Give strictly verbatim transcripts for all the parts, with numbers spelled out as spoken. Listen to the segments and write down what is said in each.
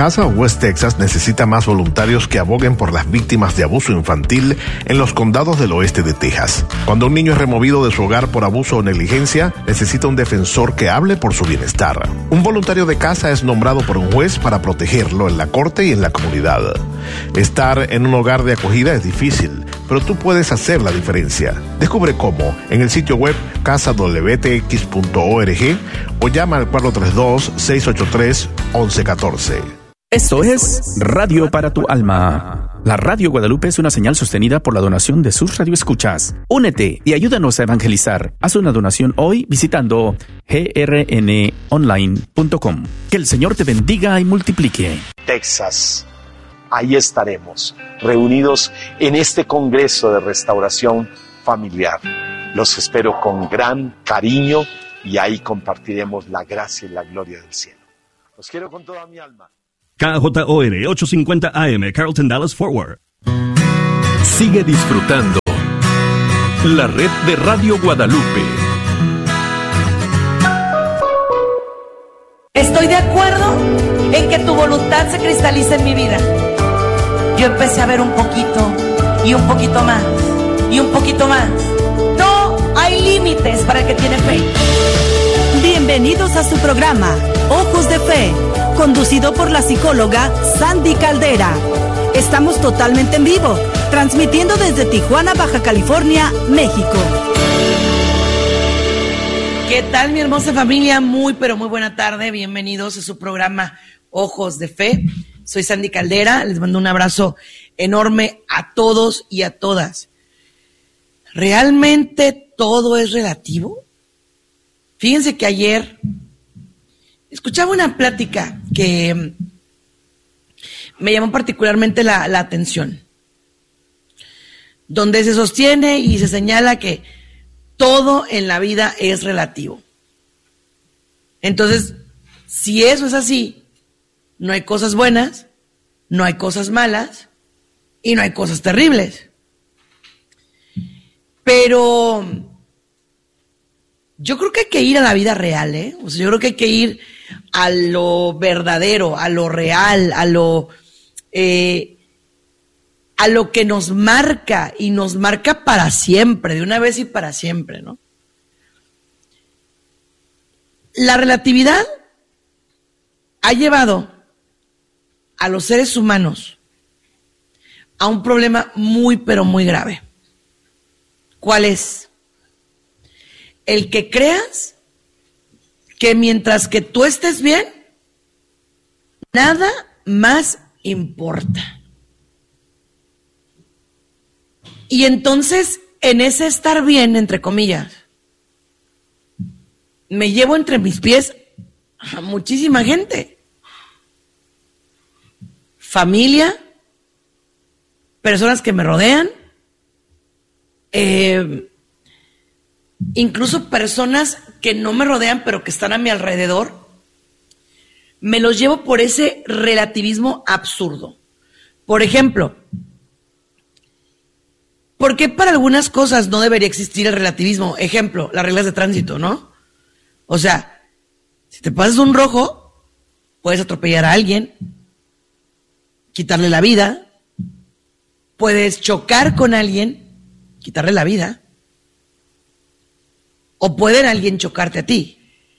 Casa West Texas necesita más voluntarios que aboguen por las víctimas de abuso infantil en los condados del oeste de Texas. Cuando un niño es removido de su hogar por abuso o negligencia, necesita un defensor que hable por su bienestar. Un voluntario de casa es nombrado por un juez para protegerlo en la corte y en la comunidad. Estar en un hogar de acogida es difícil, pero tú puedes hacer la diferencia. Descubre cómo en el sitio web casa w t x punto org o llama al cuatro tres dos, seis ocho tres, once catorce. Esto es Radio para tu Alma. La Radio Guadalupe es una señal sostenida por la donación de sus radioescuchas. Únete y ayúdanos a evangelizar. Haz una donación hoy visitando g r n online punto com. Que el Señor te bendiga y multiplique. Texas, ahí estaremos, reunidos en este Congreso de Restauración Familiar. Los espero con gran cariño y ahí compartiremos la gracia y la gloria del cielo. Los quiero con toda mi alma. K J O R ochocientos cincuenta A M, Carlton, Dallas, Fort Worth. Sigue disfrutando la red de Radio Guadalupe. Estoy de acuerdo en que tu voluntad se cristalice en mi vida. Yo empecé a ver un poquito y un poquito más y un poquito más. No hay límites para el que tiene fe. Bienvenidos a su programa Ojos de Fe, conducido por la psicóloga Sandy Caldera. Estamos totalmente en vivo, transmitiendo desde Tijuana, Baja California, México. ¿Qué tal, mi hermosa familia? Muy, pero muy buena tarde. Bienvenidos a su programa Ojos de Fe. Soy Sandy Caldera. Les mando un abrazo enorme a todos y a todas. ¿Realmente todo es relativo? Fíjense que ayer escuchaba una plática que me llamó particularmente la, la atención, donde se sostiene y se señala que todo en la vida es relativo. Entonces, si eso es así, no hay cosas buenas, no hay cosas malas y no hay cosas terribles. Pero yo creo que hay que ir a la vida real, ¿eh? O sea, yo creo que hay que ir a lo verdadero, a lo real, a lo, eh, a lo que nos marca y nos marca para siempre, de una vez y para siempre, ¿no? La relatividad ha llevado a los seres humanos a un problema muy, pero muy grave. ¿Cuál es? El que creas que mientras que tú estés bien, nada más importa. Y entonces, en ese estar bien, entre comillas, me llevo entre mis pies a muchísima gente. Familia, personas que me rodean, eh, incluso personas que no me rodean, pero que están a mi alrededor, me los llevo por ese relativismo absurdo. Por ejemplo, ¿por qué para algunas cosas no debería existir el relativismo? Ejemplo, las reglas de tránsito, ¿no? O sea, si te pasas un rojo, puedes atropellar a alguien, quitarle la vida, puedes chocar con alguien, quitarle la vida, o puede alguien chocarte a ti.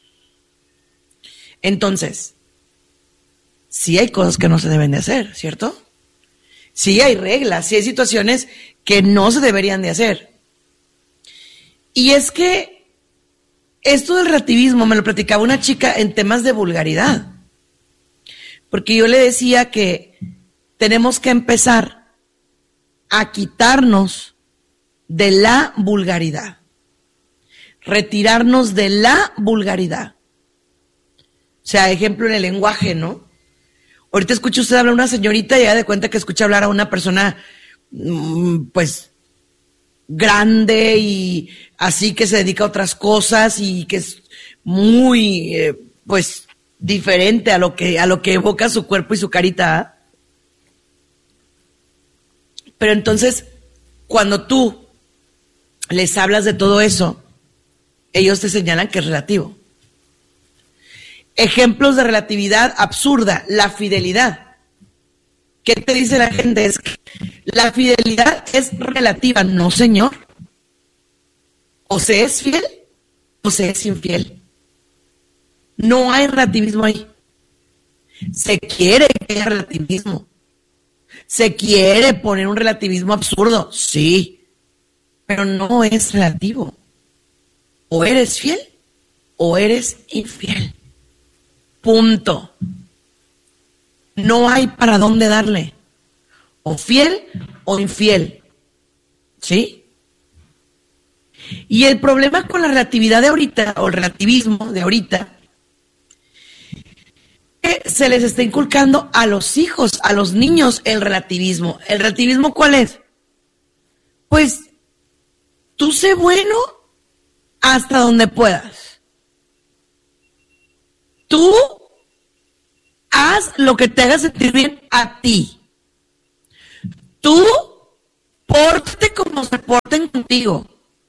Entonces, sí hay cosas que no se deben de hacer, ¿cierto? Sí hay reglas, sí hay situaciones que no se deberían de hacer. Y es que esto del relativismo me lo platicaba una chica en temas de vulgaridad. Porque yo le decía que tenemos que empezar a quitarnos de la vulgaridad. Retirarnos de la vulgaridad. O sea, ejemplo en el lenguaje, ¿no? Ahorita escucha usted hablar a una señorita y ya de cuenta que escucha hablar a una persona, pues, grande y así, que se dedica a otras cosas y que es muy, eh, pues, diferente a lo que, a lo que evoca su cuerpo y su carita. Pero entonces, cuando tú les hablas de todo eso, ellos te señalan que es relativo. Ejemplos de relatividad absurda, la fidelidad. ¿Qué te dice la gente? Es que la fidelidad es relativa. No, señor. O se es fiel o se es infiel. No hay relativismo ahí. Se quiere que haya relativismo. Se quiere poner un relativismo absurdo, sí, pero no es relativo. O eres fiel o eres infiel. Punto. No hay para dónde darle. O fiel o infiel. ¿Sí? Y el problema con la relatividad de ahorita, o el relativismo de ahorita, es que se les está inculcando a los hijos, a los niños, el relativismo. ¿El relativismo cuál es? Pues, tú sé bueno hasta donde puedas. Tú haz lo que te haga sentir bien a ti. Tú pórtate como se porten contigo.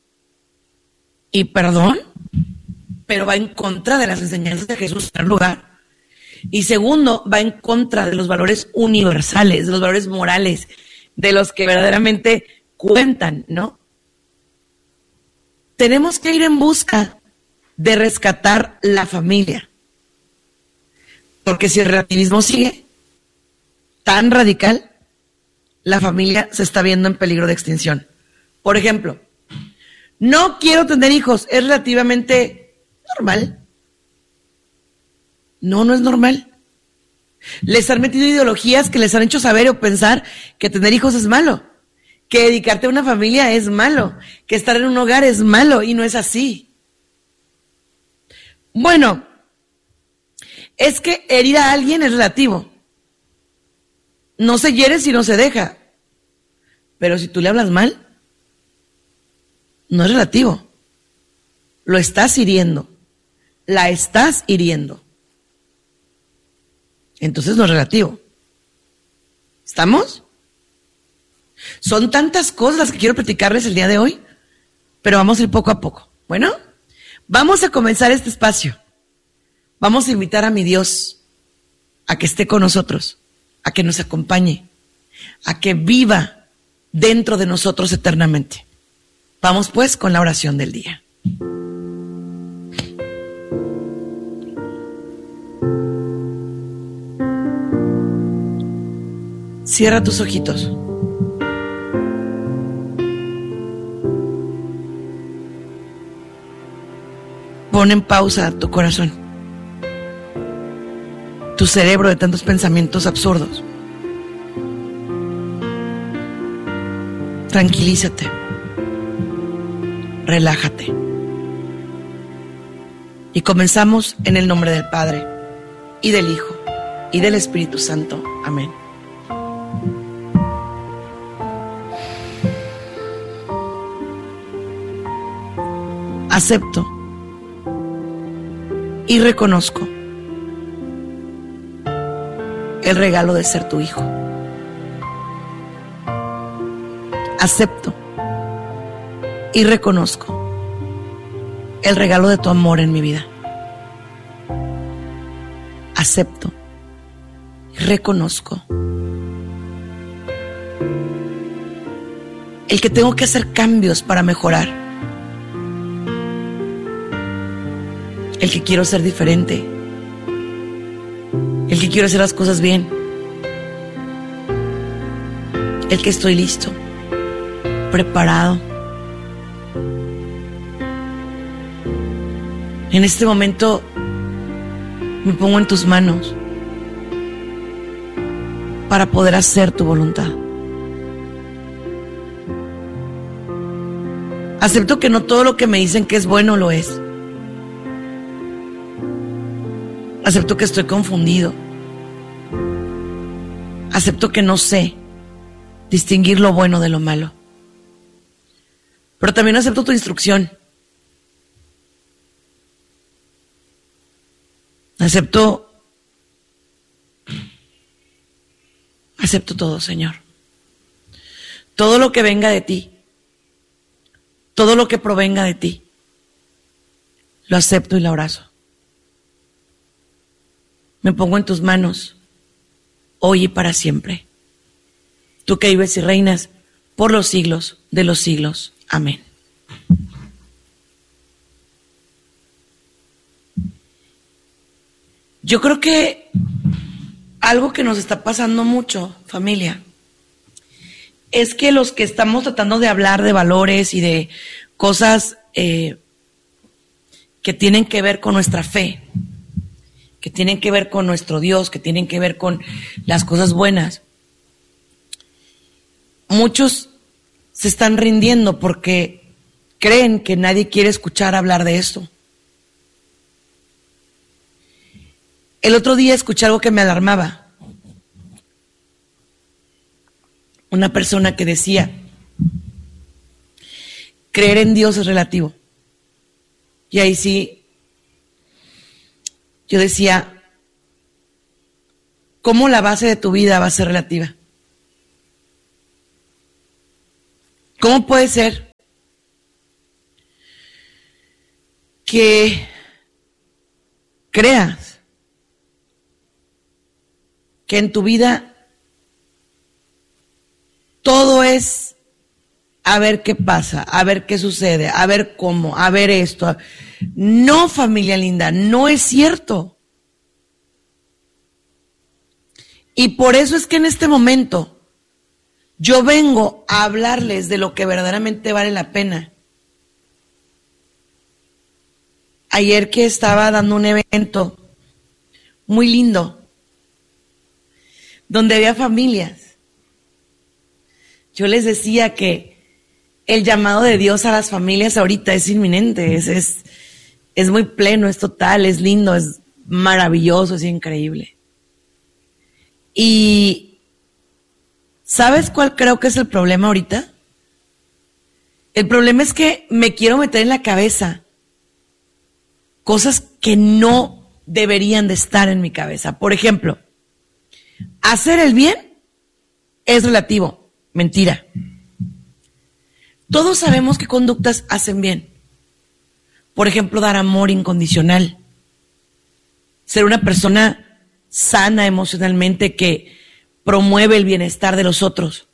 Y perdón, pero va en contra de las enseñanzas de Jesús en primer lugar. Y segundo, va en contra de los valores universales, de los valores morales, de los que verdaderamente cuentan, ¿no? Tenemos que ir en busca de rescatar la familia. Porque si el relativismo sigue tan radical, la familia se está viendo en peligro de extinción. Por ejemplo, no quiero tener hijos, es relativamente normal. No, no es normal. Les han metido ideologías que les han hecho saber o pensar que tener hijos es malo, que dedicarte a una familia es malo, que estar en un hogar es malo, y no es así. Bueno, es que herir a alguien es relativo. No se hiere si no se deja. Pero si tú le hablas mal, no es relativo. Lo estás hiriendo. La estás hiriendo. Entonces no es relativo. ¿Estamos? Son tantas cosas las que quiero platicarles el día de hoy, pero vamos a ir poco a poco. Bueno, vamos a comenzar este espacio. Vamos a invitar a mi Dios a que esté con nosotros, a que nos acompañe, a que viva dentro de nosotros eternamente. Vamos pues con la oración del día. Cierra tus ojitos. Pon en pausa tu corazón, tu cerebro de tantos pensamientos absurdos. Tranquilízate. Relájate. Y comenzamos en el nombre del Padre, y del Hijo, y del Espíritu Santo. Amén. Acepto y reconozco el regalo de ser tu hijo. Acepto y reconozco el regalo de tu amor en mi vida. Acepto y reconozco el que tengo que hacer cambios para mejorar. El que quiero ser diferente. El que quiero hacer las cosas bien. El que estoy listo, preparado. En este momento me pongo en tus manos para poder hacer tu voluntad. Acepto que no todo lo que me dicen que es bueno lo es. Acepto que estoy confundido. Acepto que no sé distinguir lo bueno de lo malo. Pero también acepto tu instrucción. Acepto, acepto todo, Señor. Todo lo que venga de ti, todo lo que provenga de ti, lo acepto y lo abrazo. me pongo en tus manos, hoy y para siempre. Tú que vives y reinas por los siglos de los siglos. Amén. Yo creo que algo que nos está pasando mucho, familia, es que los que estamos tratando de hablar de valores y de cosas eh, que tienen que ver con nuestra fe, que tienen que ver con nuestro Dios, que tienen que ver con las cosas buenas, muchos se están rindiendo porque creen que nadie quiere escuchar hablar de esto. El otro día escuché algo que me alarmaba. Una persona que decía, creer en Dios es relativo. Y ahí sí, yo decía, ¿cómo la base de tu vida va a ser relativa? ¿Cómo puede ser que creas que en tu vida todo es a ver qué pasa, a ver qué sucede, a ver cómo, a ver esto? No, familia linda, no es cierto. Y por eso es que en este momento yo vengo a hablarles de lo que verdaderamente vale la pena. Ayer que estaba dando un evento muy lindo, donde había familias, yo les decía que el llamado de Dios a las familias ahorita es inminente, es, es, es muy pleno, es total, es lindo, es maravilloso, es increíble. Y ¿sabes cuál creo que es el problema ahorita? El problema es que me quiero meter en la cabeza cosas que no deberían de estar en mi cabeza. Por ejemplo, hacer el bien es relativo. Mentira. Todos sabemos qué conductas hacen bien. Por ejemplo, dar amor incondicional. Ser una persona sana emocionalmente que promueve el bienestar de los otros.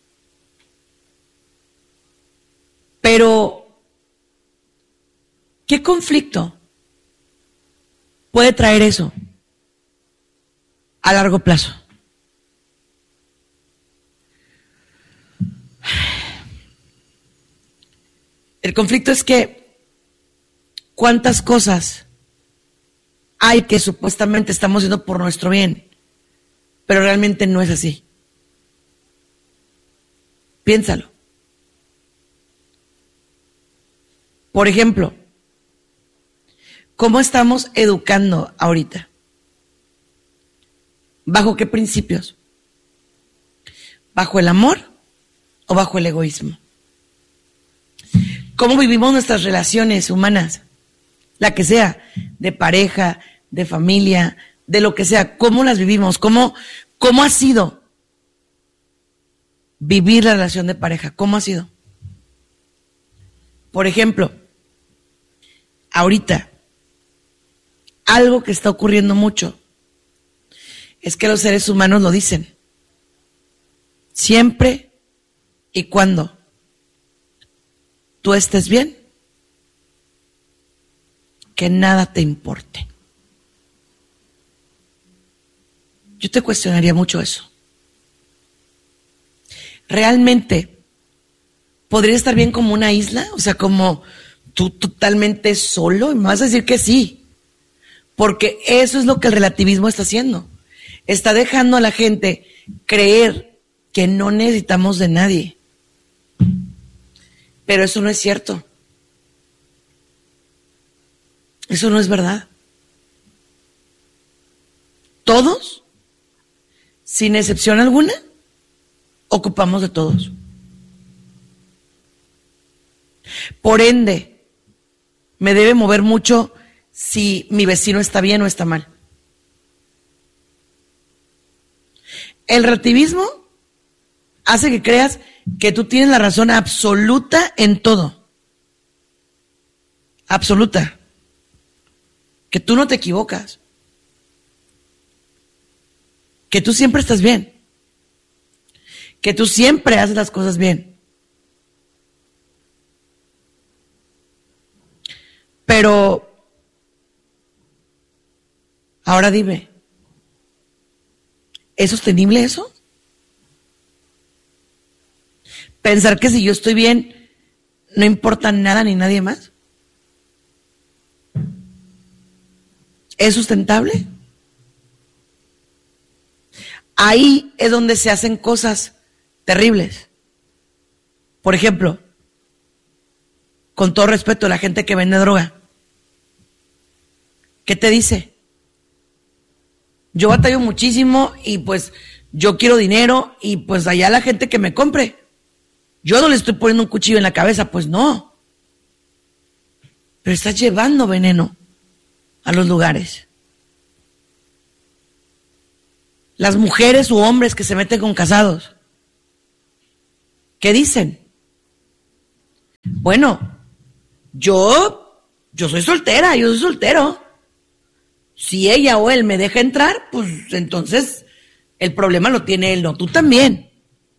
Pero, ¿qué conflicto puede traer eso a largo plazo? El conflicto es que cuántas cosas hay que supuestamente estamos haciendo por nuestro bien, pero realmente no es así. Piénsalo. Por ejemplo, ¿cómo estamos educando ahorita? ¿Bajo qué principios? ¿Bajo el amor o bajo el egoísmo? ¿Cómo vivimos nuestras relaciones humanas? La que sea, de pareja, de familia, de lo que sea. ¿Cómo las vivimos? ¿Cómo, cómo ha sido vivir la relación de pareja? ¿Cómo ha sido? Por ejemplo, ahorita, algo que está ocurriendo mucho es que los seres humanos lo dicen. Siempre y cuando tú estés bien, que nada te importe. Yo te cuestionaría mucho eso. ¿Realmente podría estar bien como una isla? O sea, como tú totalmente solo. Y me vas a decir que sí. Porque eso es lo que el relativismo está haciendo. Está dejando a la gente creer que no necesitamos de nadie. Pero eso no es cierto. Eso no es verdad. Todos, sin excepción alguna, ocupamos de todos. Por ende, me debe mover mucho si mi vecino está bien o está mal. El relativismo hace que creas que tú tienes la razón absoluta en todo. Absoluta. Que tú no te equivocas. que tú siempre estás bien, que tú siempre haces las cosas bien. Pero ahora dime, ¿es sostenible eso? Pensar que si yo estoy bien, no importa nada ni nadie más. ¿Es sustentable? Ahí es donde se hacen cosas terribles. Por ejemplo, con todo respeto, la gente que vende droga, ¿qué te dice? Yo batallo muchísimo y pues yo quiero dinero y pues allá la gente que me compre. Yo no le estoy poniendo un cuchillo en la cabeza, pues no. Pero estás llevando veneno a los lugares. Las mujeres u hombres que se meten con casados, ¿qué dicen? Bueno, yo, yo soy soltera, yo soy soltero. Si ella o él me deja entrar, pues entonces el problema lo tiene él, no tú también.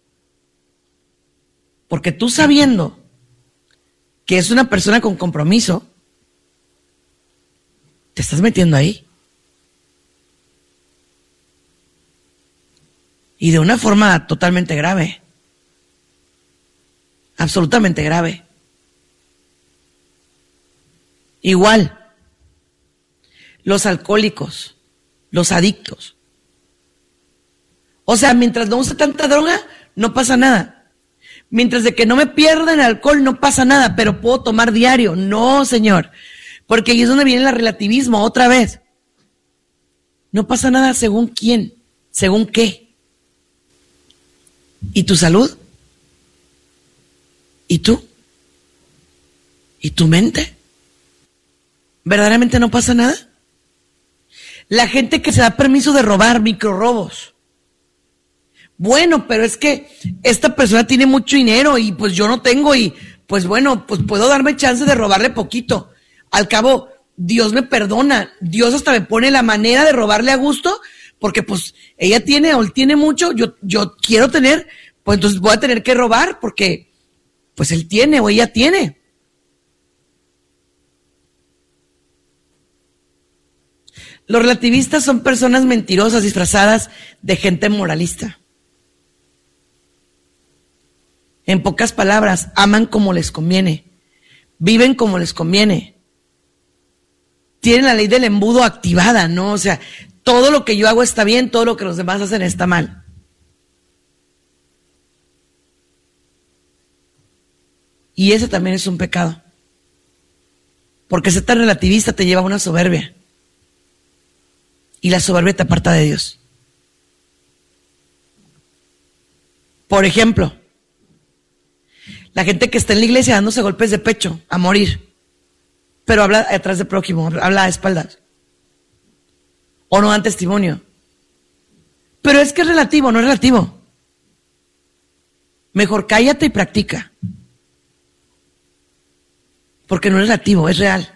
Porque tú sabiendo que es una persona con compromiso, te estás metiendo ahí. Y de una forma totalmente grave. Absolutamente grave. Igual, los alcohólicos, los adictos. O sea, mientras no use tanta droga, no pasa nada. Mientras de que no me pierda en alcohol, no pasa nada, pero puedo tomar diario. No, señor. Porque ahí es donde viene el relativismo, otra vez. No pasa nada según quién, según qué. ¿Y tu salud? ¿Y tú? ¿Y tu mente? ¿Verdaderamente no pasa nada? La gente que se da permiso de robar, microrrobos. Bueno, pero es que esta persona tiene mucho dinero y pues yo no tengo y pues bueno, pues puedo darme chance de robarle poquito. Al cabo, Dios me perdona, Dios hasta me pone la manera de robarle a gusto, porque pues ella tiene o él tiene mucho, yo, yo quiero tener, pues entonces voy a tener que robar porque pues él tiene o ella tiene. Los relativistas son personas mentirosas disfrazadas de gente moralista. En pocas palabras, aman como les conviene, viven como les conviene. Tienen la ley del embudo activada, ¿no? O sea, todo lo que yo hago está bien, todo lo que los demás hacen está mal. Y ese también es un pecado. Porque ser tan relativista te lleva a una soberbia. Y la soberbia te aparta de Dios. Por ejemplo, la gente que está en la iglesia dándose golpes de pecho a morir, pero habla atrás del prójimo, habla a espaldas. O no dan testimonio. Pero es que es relativo, no es relativo. Mejor cállate y practica. Porque no es relativo, es real.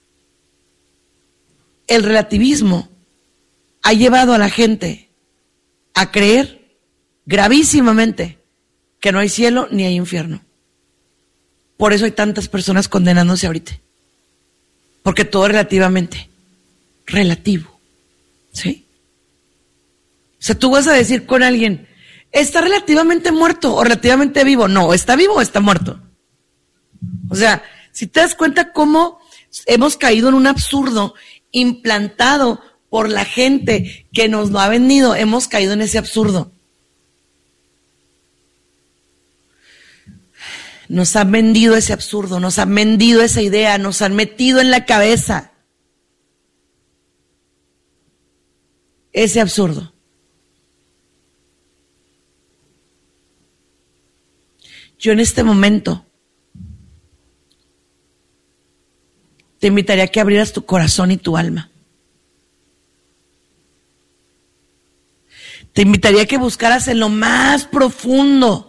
El relativismo ha llevado a la gente a creer gravísimamente que no hay cielo ni hay infierno. Por eso hay tantas personas condenándose ahorita. Porque todo es relativamente relativo. ¿Sí? O sea, tú vas a decir con alguien, ¿está relativamente muerto o relativamente vivo? No, ¿está vivo o está muerto? O sea, si te das cuenta cómo hemos caído en un absurdo implantado por la gente que nos lo ha vendido, hemos caído en ese absurdo. Nos han vendido ese absurdo, nos han vendido esa idea, nos han metido en la cabeza ese absurdo. Yo en este momento te invitaría a que abrieras tu corazón y tu alma. Te invitaría a que buscaras en lo más profundo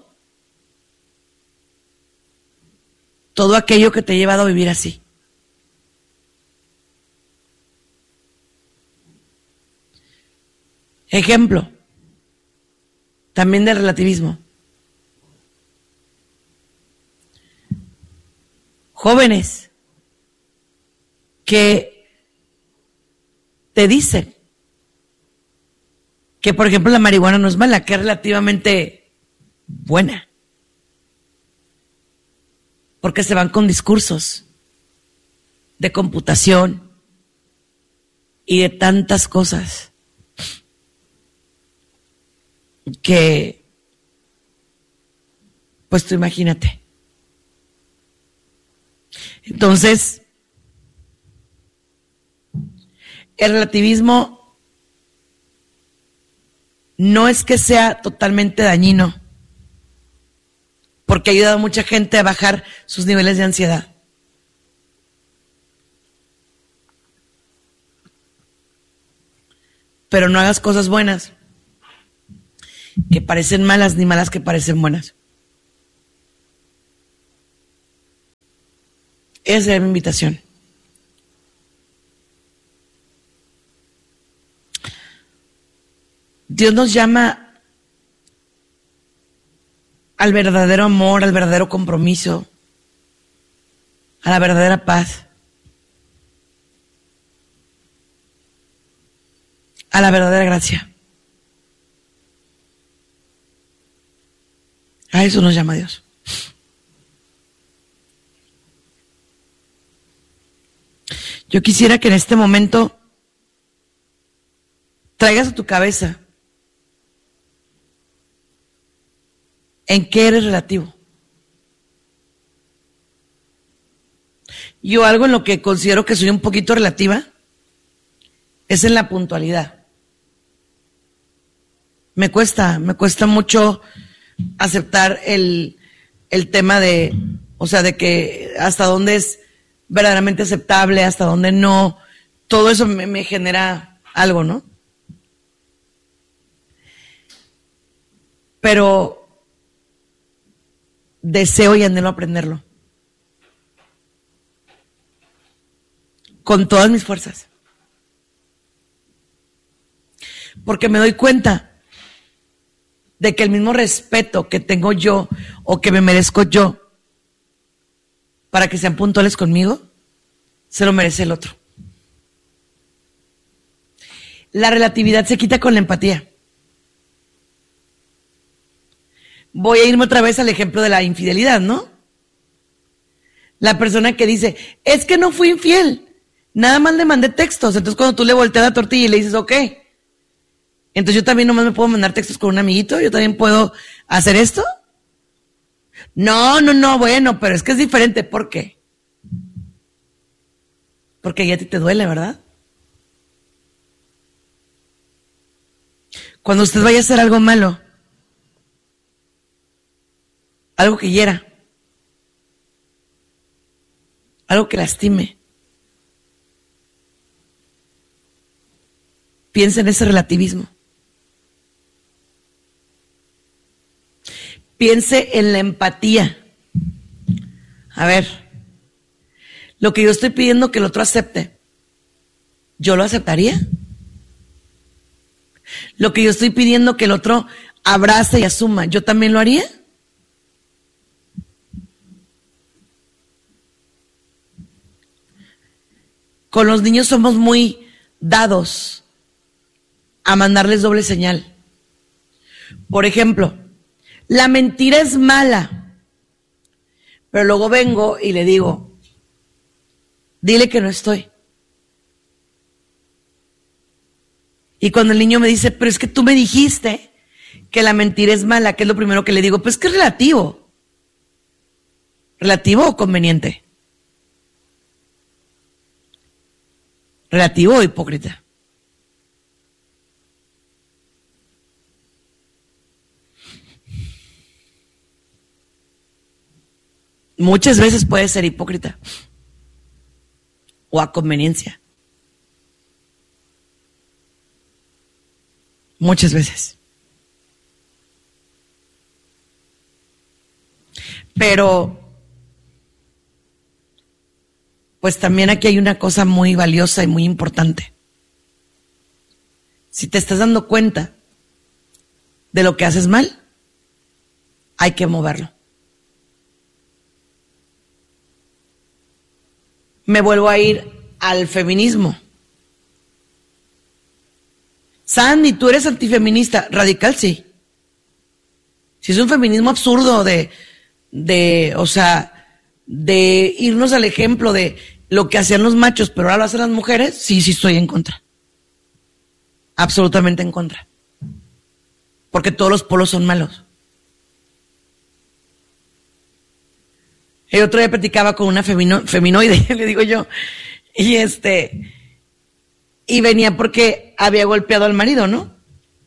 todo aquello que te ha llevado a vivir así. Ejemplo, también del relativismo. Jóvenes que te dicen que, por ejemplo, la marihuana no es mala, que es relativamente buena. Porque se van con discursos de computación y de tantas cosas que, pues tú imagínate. Entonces, el relativismo no es que sea totalmente dañino, porque ha ayudado a mucha gente a bajar sus niveles de ansiedad. Pero no hagas cosas buenas que parecen malas, ni malas que parecen buenas. Esa es mi invitación. Dios nos llama al verdadero amor, al verdadero compromiso, a la verdadera paz, a la verdadera gracia. A eso nos llama Dios. Yo quisiera que en este momento traigas a tu cabeza en qué eres relativo. Yo algo en lo que considero que soy un poquito relativa es en la puntualidad. Me cuesta, me cuesta mucho aceptar el, el tema de, o sea, de que hasta dónde es verdaderamente aceptable, hasta dónde no. Todo eso me, me genera algo, ¿no? Pero deseo y anhelo aprenderlo. Con todas mis fuerzas. Porque me doy cuenta de que el mismo respeto que tengo yo o que me merezco yo para que sean puntuales conmigo, se lo merece el otro. La relatividad se quita con la empatía. Voy a irme otra vez al ejemplo de la infidelidad, ¿no? La persona que dice, es que no fui infiel, nada más le mandé textos. Entonces cuando tú le volteas la tortilla y le dices, ok, entonces yo también nomás me puedo mandar textos con un amiguito, yo también puedo hacer esto. No, no, no, bueno, pero es que es diferente. ¿Por qué? Porque ya a ti te duele, ¿verdad? Cuando usted vaya a hacer algo malo, algo que hiera, algo que lastime, piensa en ese relativismo. Piense en la empatía. A ver, lo que yo estoy pidiendo que el otro acepte, ¿yo lo aceptaría? Lo que yo estoy pidiendo que el otro abrace y asuma, ¿yo también lo haría? Con los niños somos muy dados a mandarles doble señal. Por ejemplo, la mentira es mala, pero luego vengo y le digo, dile que no estoy. Y cuando el niño me dice, pero es que tú me dijiste que la mentira es mala, ¿qué es lo primero que le digo? Pues que es relativo. ¿Relativo o conveniente? ¿Relativo o hipócrita? Muchas veces puede ser hipócrita o a conveniencia. Muchas veces. Pero, pues también aquí hay una cosa muy valiosa y muy importante. Si te estás dando cuenta de lo que haces mal, hay que moverlo. Me vuelvo a ir al feminismo. Sandy, tú eres antifeminista. Radical, sí. Si es un feminismo absurdo de, de, o sea, de irnos al ejemplo de lo que hacían los machos, pero ahora lo hacen las mujeres, sí, sí estoy en contra. Absolutamente en contra. Porque todos los polos son malos. El otro día platicaba con una femino, feminoide, le digo yo, y este, y venía porque había golpeado al marido, ¿no?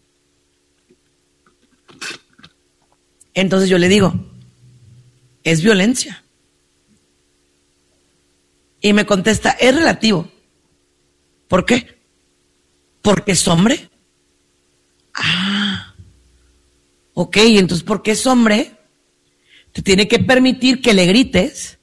Entonces yo le digo, es violencia. Y me contesta, es relativo. ¿Por qué? Porque es hombre. Ah, ok, entonces porque es hombre, te tiene que permitir que le grites